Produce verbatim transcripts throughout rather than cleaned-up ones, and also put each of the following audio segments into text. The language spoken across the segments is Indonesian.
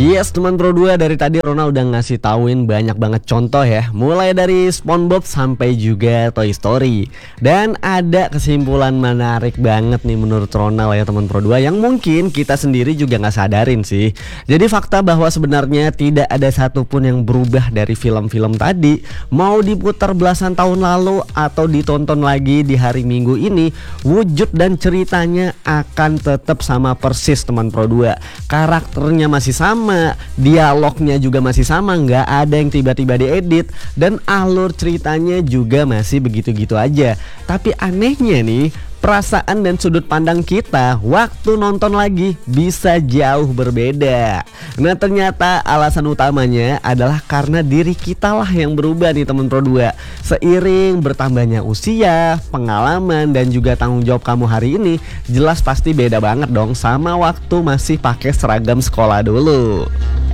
Yes teman Pro dua, dari tadi Ronald udah ngasih tauin banyak banget contoh ya, mulai dari SpongeBob sampai juga Toy Story. Dan ada kesimpulan menarik banget nih menurut Ronald ya teman Pro dua, yang mungkin kita sendiri juga nggak sadarin sih. Jadi fakta bahwa sebenarnya tidak ada satupun yang berubah dari film-film tadi, mau diputar belasan tahun lalu atau ditonton lagi di hari Minggu ini, wujud dan ceritanya akan tetap sama persis teman Pro dua. Karakternya masih sama, dialognya juga masih sama, nggak ada yang tiba-tiba diedit, dan alur ceritanya juga masih begitu-gitu aja. Tapi anehnya nih, perasaan dan sudut pandang kita waktu nonton lagi bisa jauh berbeda. Nah ternyata alasan utamanya adalah karena diri kita lah yang berubah nih teman Pro dua. Seiring bertambahnya usia, pengalaman, dan juga tanggung jawab kamu hari ini, jelas pasti beda banget dong sama waktu masih pakai seragam sekolah dulu.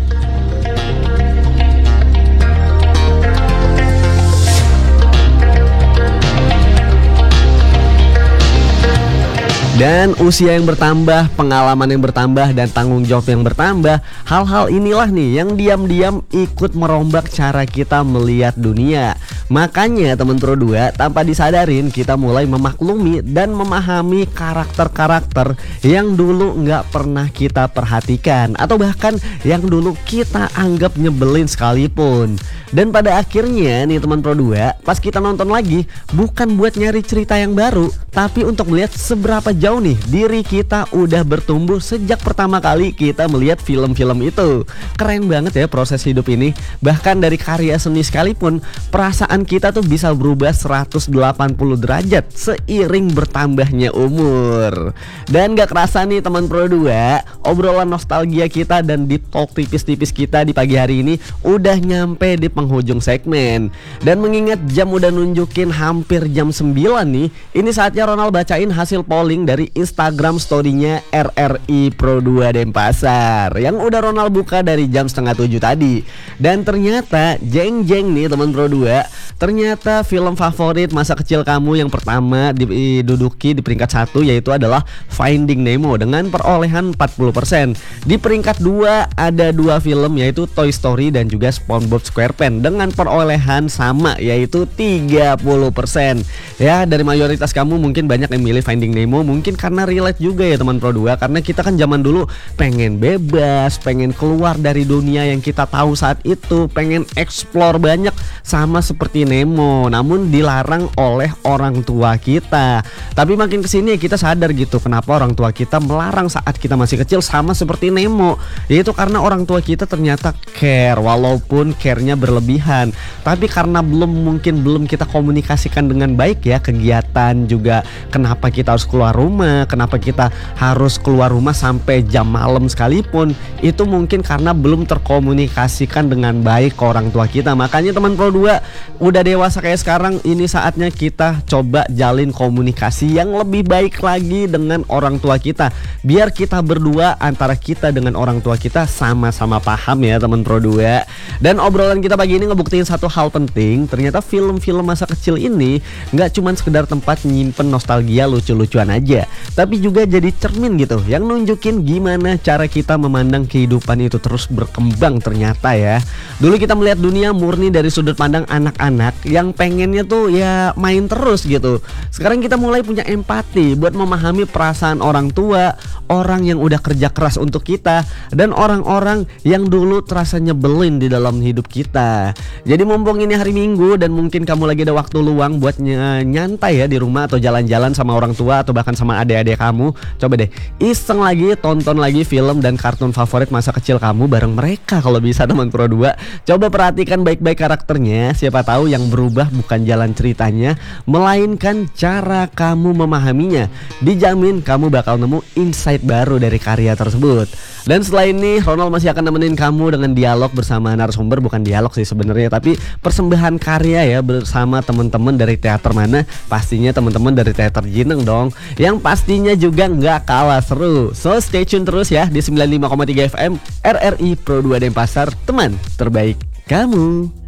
Dan usia yang bertambah, pengalaman yang bertambah, dan tanggung jawab yang bertambah, hal-hal inilah nih yang diam-diam ikut merombak cara kita melihat dunia. Makanya teman Pro dua, tanpa disadarin kita mulai memaklumi dan memahami karakter-karakter yang dulu nggak pernah kita perhatikan, atau bahkan yang dulu kita anggap nyebelin sekalipun. Dan pada akhirnya nih teman Pro dua, pas kita nonton lagi, bukan buat nyari cerita yang baru, tapi untuk melihat seberapa jauh nih diri kita udah bertumbuh sejak pertama kali kita melihat film-film itu. Keren banget ya proses hidup ini. Bahkan dari karya seni sekalipun, perasaan kita tuh bisa berubah seratus delapan puluh derajat seiring bertambahnya umur. Dan gak kerasa nih teman Pro dua, obrolan nostalgia kita dan deep talk tipis-tipis kita di pagi hari ini udah nyampe di penghujung segmen. Dan mengingat jam udah nunjukin hampir jam sembilan nih, ini saatnya Ronald bacain hasil polling dari Instagram story-nya R R I Pro dua Denpasar yang udah Ronald buka dari jam setengah tujuh tadi. Dan ternyata jeng-jeng nih teman Pro dua, ternyata film favorit masa kecil kamu yang pertama diduduki di peringkat satu yaitu adalah Finding Nemo dengan perolehan empat puluh persen. Di peringkat dua ada dua film yaitu Toy Story dan juga SpongeBob SquarePants dengan perolehan sama yaitu tiga puluh persen. Ya, dari mayoritas kamu mungkin banyak yang milih Finding Nemo, mungkin karena relate juga ya teman Pro dua, karena kita kan zaman dulu pengen bebas, pengen keluar dari dunia yang kita tahu saat itu, pengen explore banyak sama seperti Nemo, namun dilarang oleh orang tua kita. Tapi makin kesini kita sadar gitu, kenapa orang tua kita melarang saat kita masih kecil sama seperti Nemo, yaitu karena orang tua kita ternyata care, walaupun care-nya berlebihan. Tapi karena belum mungkin belum kita komunikasikan dengan baik ya kegiatan juga, kenapa kita harus keluar rumah, kenapa kita harus keluar rumah sampai jam malam sekalipun, itu mungkin karena belum terkomunikasikan dengan baik ke orang tua kita. Makanya teman Pro dua, udah dewasa kayak sekarang, ini saatnya kita coba jalin komunikasi yang lebih baik lagi dengan orang tua kita, biar kita berdua antara kita dengan orang tua kita sama-sama paham ya teman Pro dua. Dan obrolan kita pagi ini ngebuktiin satu hal penting, ternyata film-film masa kecil ini nggak cuma sekedar tempat nyimpen nostalgia lucu-lucuan aja, tapi juga jadi cermin gitu yang nunjukin gimana cara kita memandang kehidupan itu terus berkembang ternyata ya. Dulu kita melihat dunia murni dari sudut pandang anak-anak yang pengennya tuh ya main terus gitu. Sekarang kita mulai punya empati buat memahami perasaan orang tua, orang yang udah kerja keras untuk kita, dan orang-orang yang dulu terasa nyebelin di dalam hidup kita. Jadi mumpung ini hari Minggu dan mungkin kamu lagi ada waktu luang buat ny- nyantai ya di rumah atau jalan-jalan sama orang tua atau bahkan sama adik-adik kamu, coba deh iseng lagi tonton lagi film dan kartun favorit masa kecil kamu bareng mereka kalau bisa teman Pro dua. Coba perhatikan baik-baik karakternya, siapa tahu yang berubah bukan jalan ceritanya, melainkan cara kamu memahaminya. Dijamin kamu bakal nemu insight baru dari karya tersebut. Dan setelah ini Ronald masih akan nemenin kamu dengan dialog bersama narasumber, bukan dialog sih sebenarnya, tapi persembahan karya ya bersama teman-teman dari teater mana? Pastinya teman-teman dari teater Jineng dong, yang pastinya juga nggak kalah seru. So stay tune terus ya di sembilan puluh lima koma tiga F M R R I Pro dua Denpasar, teman terbaik kamu.